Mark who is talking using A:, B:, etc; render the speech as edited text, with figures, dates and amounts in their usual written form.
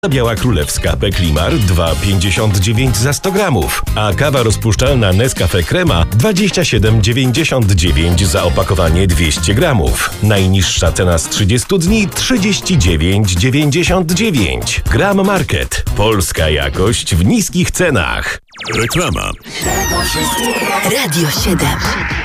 A: Biała królewska Peklimar 2,59 za 100 gramów, a kawa rozpuszczalna Nescafe Crema 27,99 za opakowanie 200 gramów. Najniższa cena z 30 dni 39,99. Gram Market. Polska jakość w niskich cenach.
B: Reklama.
C: Radio 7.